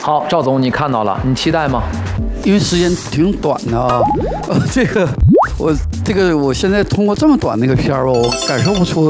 好，赵总，你看到了，你期待吗？ 因为时间挺短的啊，我现在通过这么短的一个片儿吧，我感受不出